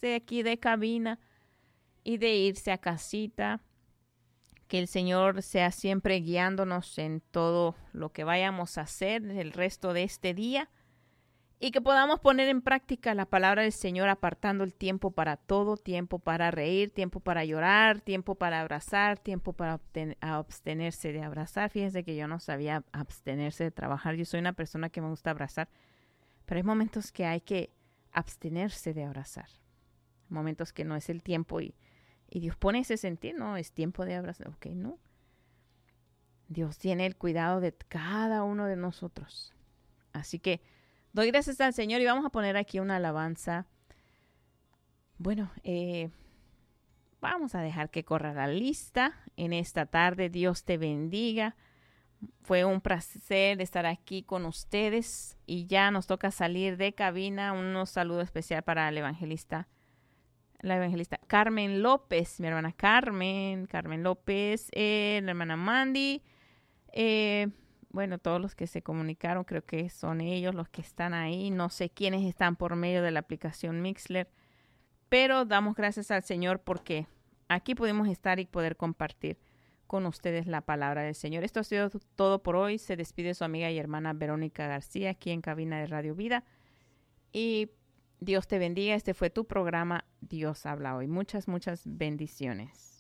de aquí de cabina y de irse a casita. Que el Señor sea siempre guiándonos en todo lo que vayamos a hacer el resto de este día y que podamos poner en práctica la palabra del Señor, apartando el tiempo para todo, tiempo para reír, tiempo para llorar, tiempo para abrazar, tiempo para abstenerse de abrazar. Fíjense que yo no sabía abstenerse de trabajar. Yo soy una persona que me gusta abrazar, pero hay momentos que hay que abstenerse de abrazar, momentos que no es el tiempo y Dios pone ese sentir, no, es tiempo de abrazar. Ok, no. Dios tiene el cuidado de cada uno de nosotros. Así que doy gracias al Señor y vamos a poner aquí una alabanza. Bueno, vamos a dejar que corra la lista en esta tarde. Dios te bendiga. Fue un placer estar aquí con ustedes y ya nos toca salir de cabina. Un saludo especial para la evangelista Carmen López, mi hermana Carmen López, la hermana Mandy, bueno, todos los que se comunicaron, creo que son ellos los que están ahí, no sé quiénes están por medio de la aplicación Mixler, pero damos gracias al Señor porque aquí pudimos estar y poder compartir con ustedes la palabra del Señor. Esto ha sido todo por hoy. Se despide su amiga y hermana Verónica García aquí en cabina de Radio Vida y Dios te bendiga. Este fue tu programa Dios habla hoy. Muchas, muchas bendiciones.